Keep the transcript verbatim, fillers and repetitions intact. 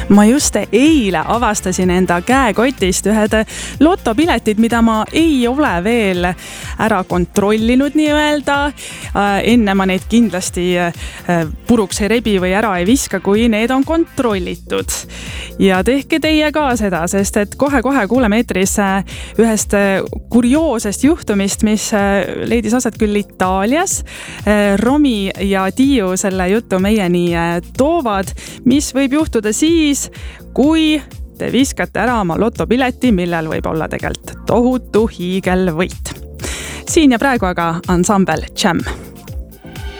ma just eile avastasin enda käekotist ühed lotopiletid, mida ma ei ole veel ära kontrollinud nii-öelda. Enne ma neid kindlasti puruks ei rebi või ära ei viska, kui need on kontrollitud. Ja tehke teie ka seda, sest et kohe-kohe kuuleme eetris ühest kurioosest juhtumist, mis leidis aset küll Itaalias. Romi ja Tiiu selle jutu meieni toovad, mis võib juhtuda siis, kui te viskate ära oma lotopileti, millel võib olla tegelikult tohutu hiigelvõit. Siin ja praegu aga ansambel Jam.